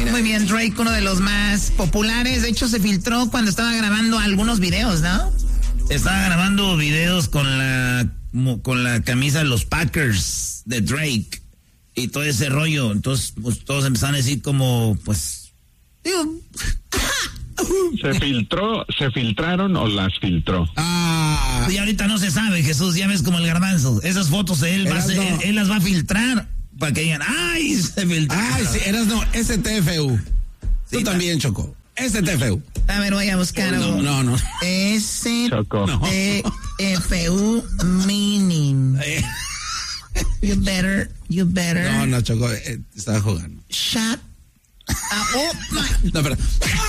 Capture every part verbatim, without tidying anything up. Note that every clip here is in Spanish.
mira. Muy bien, Drake, uno de los más populares. De hecho, se filtró cuando estaba grabando algunos videos, ¿no? Estaba grabando videos con la, con la camisa de los Packers de Drake y todo ese rollo. Entonces, pues, todos empezaron a decir como, pues, digo... ¿Se filtró, se filtraron o las filtró? Ah, y ahorita no se sabe, Jesús, ya ves como el garbanzo. Esas fotos de él, va a ser, él, él las va a filtrar para que digan, ¡ay, se filtraron! Ay, sí, eras no, S T F U. Tú Sí, también, Choco. S T F U. A ver, voy a buscar. No, no, no. S Choco. T F U meaning. You better, you better. No, no, Choco, eh, estaba jugando. Shut up. Oh, my. No, pero...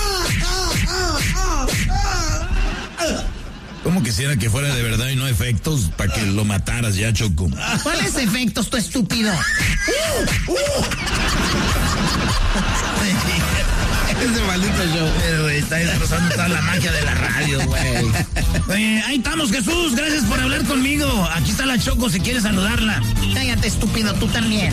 ¿Cómo quisiera que fuera de verdad y no efectos para que lo mataras ya, Choco? ¿Cuáles efectos, tu estúpido? Ese maldito show. Pero, güey, está destrozando toda la magia de la radio, güey. Oye, ahí estamos, Jesús. Gracias por hablar conmigo. Aquí está la Choco si quieres saludarla. Cállate, estúpido, tú también.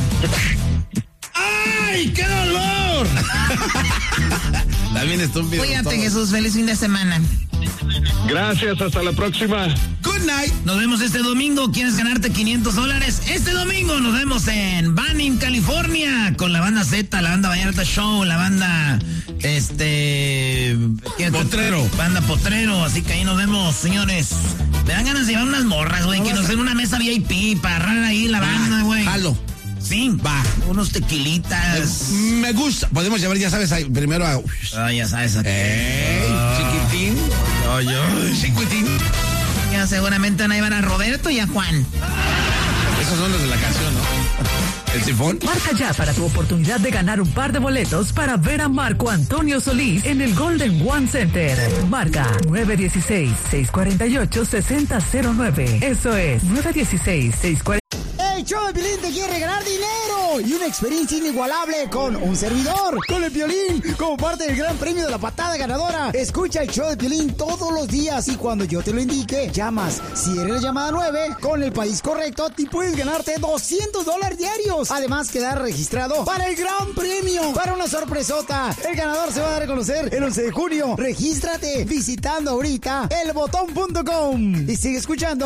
¡Ay, qué dolor! Está bien estúpido. Cuídate, todo. Jesús. Feliz fin de semana. Gracias, hasta la próxima. Good night. Nos vemos este domingo. ¿Quieres ganarte quinientos dólares? Este domingo nos vemos en Banning, California, con la banda Z, la banda Vallarta Show, la banda, este... Potrero. Banda Potrero, así que ahí nos vemos, señores. Me dan ganas de llevar unas morras, güey, que nos den una mesa V I P para agarrar ahí la banda, güey. Jalo. Sí, Va. unos tequilitas. Me gusta. Podemos llevar, ya sabes, ahí, primero a... Ah, ya sabes. ¡Ey! Chiquitín. Ay, ay. Chiquitín. Ya seguramente van a llevar a Roberto y a Juan. Esos son los de la canción, ¿no? ¿El sifón? Marca ya para tu oportunidad de ganar un par de boletos para ver a Marco Antonio Solís en el Golden One Center. Marca nueve uno seis, seis cuatro ocho, seis cero cero nueve. Eso es nueve uno seis, seis cuatro ocho. El show de Piolín te quiere regalar dinero y una experiencia inigualable con un servidor, con el Piolín, como parte del gran premio de la patada ganadora. Escucha el show de Piolín todos los días y cuando yo te lo indique, llamas. Si eres la llamada nueve, con el país correcto, te puedes ganarte doscientos dólares diarios. Además, quedar registrado para el gran premio, para una sorpresota. El ganador se va a dar a conocer el once de junio. Regístrate visitando ahorita el botón punto com y sigue escuchando